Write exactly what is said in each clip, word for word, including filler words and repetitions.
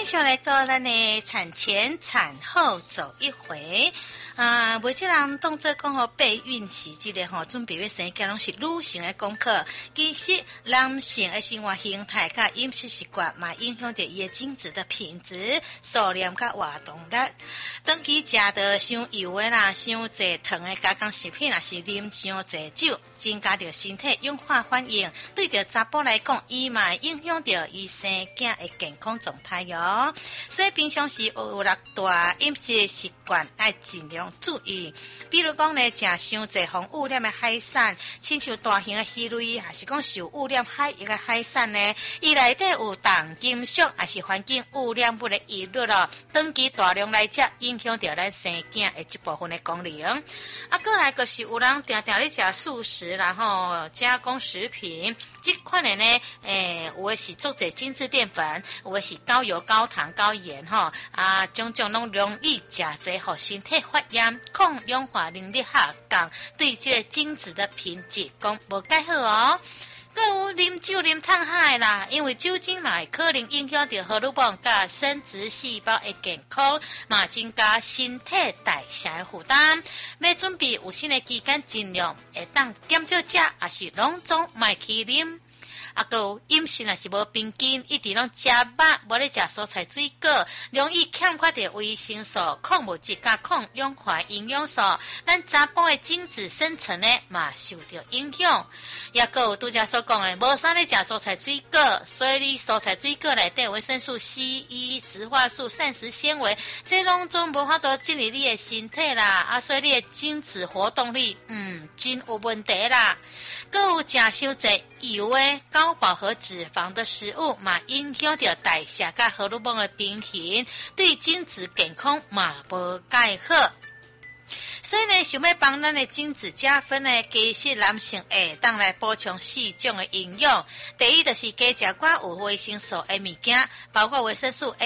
续来到咱的产前产后走一回。啊，每个人当作讲吼备孕时节的吼，准备要生囝拢是女性的功课。其实男性的生活形态甲饮食习惯嘛，影响着伊的精子的品质、数量甲活动力。长期食着伤油的啦、伤济糖的加工食品，也是啉伤济酒，增加着身体氧化反应，对着查甫来讲，伊嘛影响着伊生囝的健康状态哟。所以平常时有六大饮食习惯要尽量注意，比如讲呢，食伤济含污染的海产，亲像大型的鱼类，还是讲受污染海域的海产呢，伊内底有重金属，还是环境污染物的遗漏咯，长期大量来食，影响到咱生囝的一部分的功能。啊，过来就是有人定定咧食素食，然后加工食品，这款的呢，诶，有的是做者精致淀粉，有的是高油、高糖、高盐吼，啊，种种拢容易食济，互身体发炎。抗氧化能力下降，对这个精子的品质讲无介好哦。还有啉酒啉烫海啦，因为酒精嘛可能影响到荷尔蒙甲生殖细胞的健康，嘛增加身体代谢的负担。要准备有新的期间，尽量会当减少食，也是拢总莫去啉。啊，个饮食也是无平均，一直拢食肉，无咧食蔬菜水果，容易欠缺着维生素、矿物质甲抗氧化营养素，咱查甫的精子生成呢嘛受到影响。也个有拄则所讲的，无啥咧食蔬菜水果，所以你蔬菜水果内底维生素 C、E、植化素、膳食纤维，这拢总无法度进入你的身体啦，啊，所以你的精子活动力，嗯，真有问题啦。个有食伤济油的高饱和脂肪的食物嘛，影响到代谢甲荷尔蒙的平衡，对精子健康嘛无介好。所以呢，想要帮咱的精子加分呢，其实男性会当来补充四种的营养。第一就是加食寡有维生素的物件，包括维生素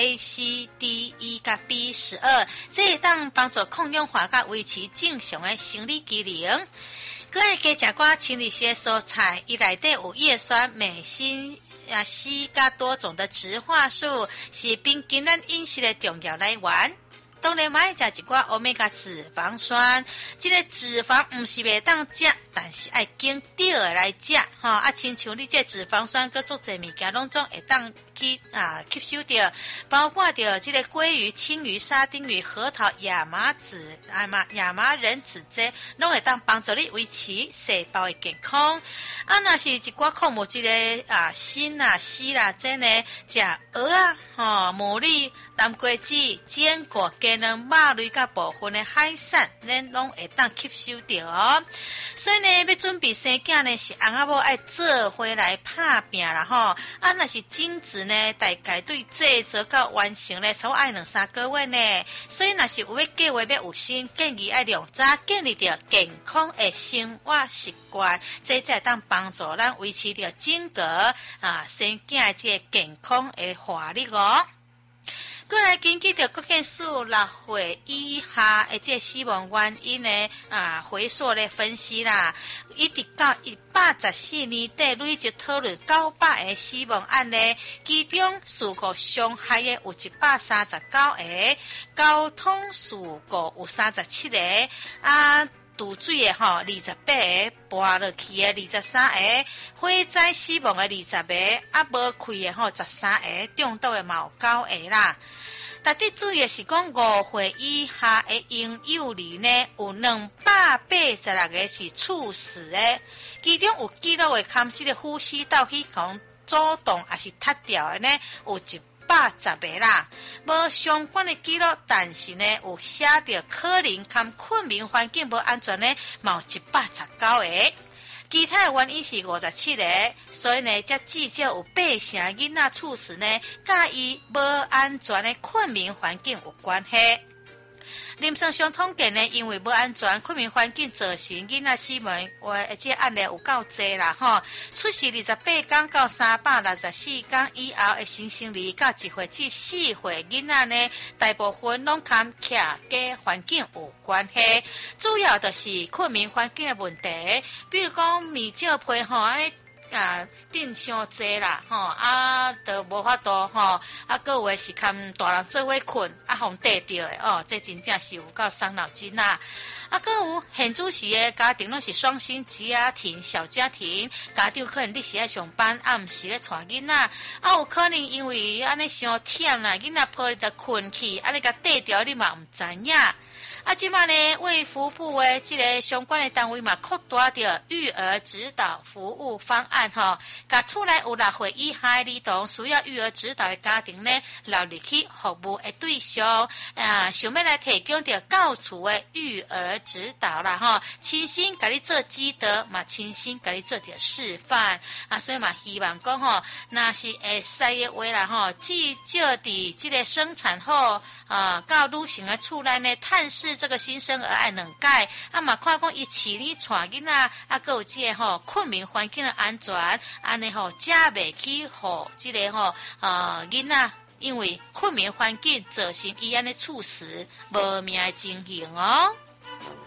A、C、D、E 甲 B 十二，这会当帮助抗氧化甲维持正常的生理机能。搁爱加食寡青绿色蔬菜，伊内底有叶酸、镁、锌啊、硒甲多种的植化素，是平均咱饮食的重要来源。当然，买食一寡欧米伽脂肪酸，这个脂肪不是袂当食，但是爱经对的来食，吼啊，亲像你这脂肪酸，各做侪物件，拢总会当去啊吸收掉，包括掉这个鲑鱼、青鱼、沙丁鱼、核桃、亚麻籽、啊嘛亚麻仁籽这，拢会当帮助你维持细胞的健康。啊，若是一寡矿物质的啊锌啊、硒啦，这呢，食蚵啊、吼牡蛎、南瓜子、坚果、鸡卵、肉类甲部分的海产，咱拢会当吸收掉哦。所以呢，要准备生囝呢，是翁仔某爱做伙来拍拼啦吼。啊，若是精子呢，大概对制作到完成呢，差不多爱两三个月呢。所以若是有要计划要有心，建议爱量早建立着健康的生活习惯，这才当帮助咱维持着整个啊生囝的这个健康的活力哦。过来根据着国健署六岁以下的这死亡原因的啊回溯的分析啦，一直到一百十四年底累计讨论九百个死亡案例，其中事故伤害的有一百三十九个，交通事故有三十七个啊。渡水的吼，二十八个；跋落去的二十三个；火灾死亡的二十个；啊，无开的吼十三个；中毒的嘛有九个啦。特别注意的是讲，五岁以下的婴幼儿呢，有两百八十六个是猝死的，其中有记录的康息的呼吸道系统阻动还是塌掉的呢，有一百十个啦，无相关的记录，但是呢，有写着可能跟困眠环境无安全呢，嘛有一百十九个。其他的原因是五十七个，所以呢，这至少有八成囡仔猝死呢，甲伊无安全的困眠环境有关系。临床上统计呢，因为无安全困眠环境造成囡仔死亡，而且案例有够多啦吼。出世二十八天到三百六十四天以后的新生儿到一岁至四岁囡仔呢，大部分拢跟徛家环境有关系，主要就是困眠环境的问题，比如讲棉照被吼安尼啊定伤济啦，吼啊，都无法度吼，啊，各位是看大人做伙困，啊，互缀着的哦，这真正是有够伤脑筋啦。啊，搁有现主时的家庭拢是双薪家庭、小家庭，家长可能你是爱上班，啊，毋是咧带囡仔，啊，有可能因为安尼伤忝啦，囡仔抱你着困去，安尼甲缀着你嘛毋知影。啊，即摆呢，卫福部的即个相关的单位嘛，扩大着育儿指导服务方案吼，甲厝内有六岁以下的儿童需要育儿指导的家庭呢，纳入去服务的对象啊，想要来提供着到厝的育儿指导啦吼，亲身甲你做指导嘛，亲身甲你做着示范啊，所以嘛，希望讲吼，若是会使的话啦吼，至少伫即个生产后啊，到女性的厝内呢，探视这个新生儿爱两届，啊嘛看讲伊饲你带囡仔，啊，搁有即个吼困眠环境的安全，安尼吼食袂起吼，即个吼呃囡仔因为困眠环境造成伊安尼猝死无命的情形哦。